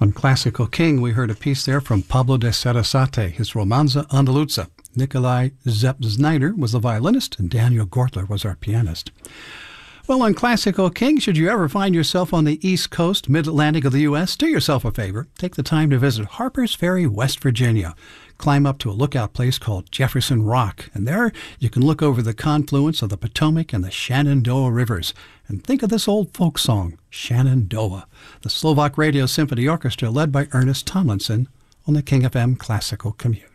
On Classical King, we heard a piece there from Pablo de Sarasate, his Romanza Andaluza. Nikolai Zepp-Znaider was the violinist, and Daniel Gortler was our pianist. Well, on Classical King, should you ever find yourself on the East Coast, Mid-Atlantic of the U.S., do yourself a favor. Take the time to visit Harpers Ferry, West Virginia. Climb up to a lookout place called Jefferson Rock, and there you can look over the confluence of the Potomac and the Shenandoah rivers. And think of this old folk song, Shenandoah, the Slovak Radio Symphony Orchestra led by Ernest Tomlinson on the King FM Classical Commute.